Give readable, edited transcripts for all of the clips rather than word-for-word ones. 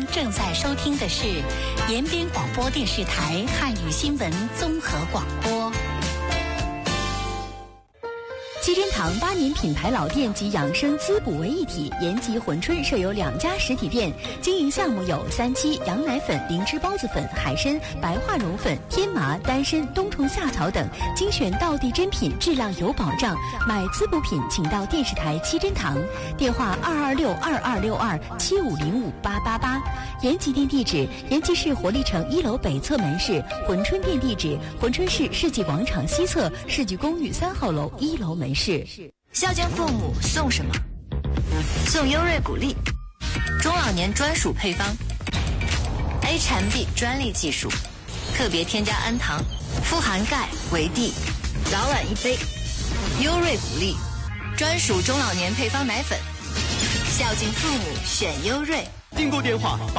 正在收听的是延边广播电视台汉语新闻综合广播。 七珍堂8年品牌老店及养生滋补为一体，延吉、珲春设有2家实体店，经营项目有3七、羊奶粉、灵芝孢子粉、海参、白化绒粉、天麻、丹参、冬虫夏草等，精选道地珍品，质量有保障。买滋补品请到电视台七珍堂，电话226-2262-7505-888。延吉店地址：延吉市活力城1楼北侧门市；珲春店地址：珲春市世纪广场西侧世纪公寓3号楼1楼门市。 孝敬父母送什么？送优瑞谷粒，中老年专属配方 ，H&B 专利技术，特别添加氨糖，富含钙、维 D， 早晚1杯。优瑞谷粒，专属中老年配方奶粉，孝敬父母选优瑞。 订购电话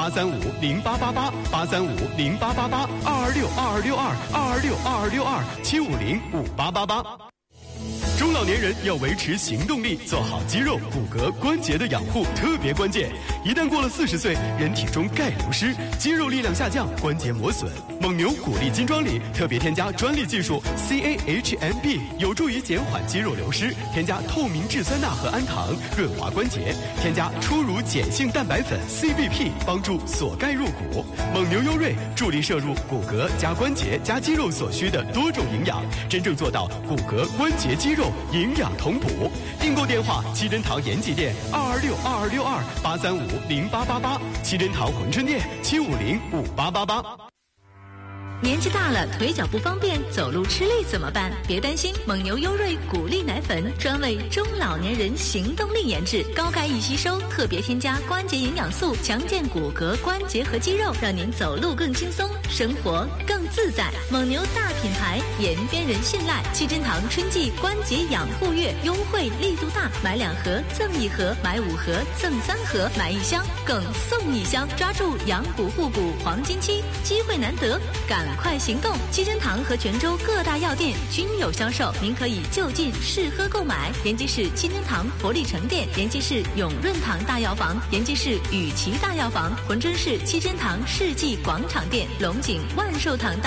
835-08888，835-08882262262，750-58888。中老年人要维持行动力，做好肌肉、骨骼、关节的养护特别关键。一旦过了40岁，人体中钙流失，肌肉力量下降，关节磨损。蒙牛谷粒金装里特别添加专利技术 CAHMB， 有助于减缓肌肉流失。添加透明质酸钠和氨糖，润滑关节。添加初乳碱性蛋白粉 CBP， 帮助锁钙入骨。蒙牛优瑞助力摄入骨骼加关节加肌肉所需的多种营养，真正做到骨骼、关节、肌肉营养同补。订购电话：七珍堂延吉店226-2262-835-0888，七珍堂珲春店750-5888。 年纪大了，腿脚不方便，走路吃力怎么办？别担心，蒙牛优瑞谷粒奶粉专为中老年人行动力研制，高钙易吸收，特别添加关节营养素，强健骨骼、关节和肌肉，让您走路更轻松，生活更自在。蒙牛大品牌，延边人信赖。七珍堂春季关节养护月优惠力度大，买2盒赠1盒，买5盒赠3盒，买1箱更送1箱，抓住养补护骨黄金期，机会难得，赶快行动！七珍堂和泉州各大药店均有销售，您可以就近试喝购买。延吉市七珍堂活力城店，延吉市永润堂大药房，延吉市雨琦大药房，珲春市七珍堂世纪广场店，龙井万寿堂大